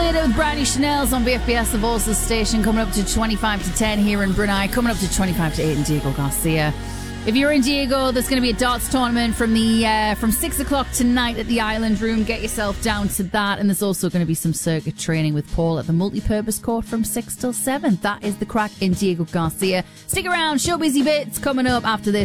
Minute with Brandy Chanel's on BFBS, the Voices station, coming up to 25 to 10 here in Brunei, coming up to 25 to 8 in Diego Garcia. If you're in Diego, there's going to be a darts tournament from 6 o'clock tonight at the Island Room. Get yourself down to that. And there's also going to be some circuit training with Paul at the multi-purpose court from 6 till 7. That is the crack in Diego Garcia. Stick around. Show busy bits coming up after this.